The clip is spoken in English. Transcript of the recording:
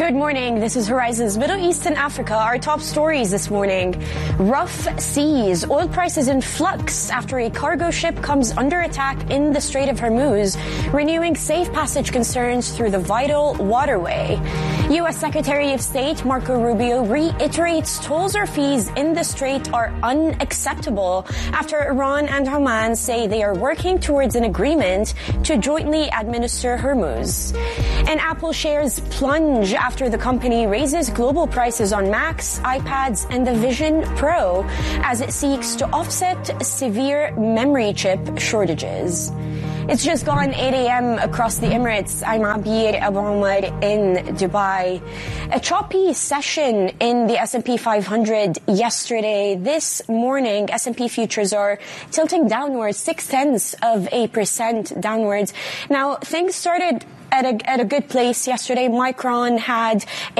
Good morning. This is Horizon's Middle East and Africa. Our top stories this morning. Rough seas. Oil prices in flux after a cargo ship comes under attack in the Strait of Hormuz, renewing safe passage concerns through the vital waterway. U.S. Secretary of State Marco Rubio reiterates tolls or fees in the strait are unacceptable after Iran and Oman say they are working towards an agreement to jointly administer Hormuz. And Apple shares plunge after the company raises global prices on Macs, iPads, and the Vision Pro as it seeks to offset severe memory chip shortages. It's just gone 8 a.m. across the Emirates. I'm Abir Abu Omar in Dubai. A choppy session in the S&P 500 yesterday. This morning, S&P futures are tilting downwards, 0.6% downwards. Now, things started at a good place yesterday. Micron had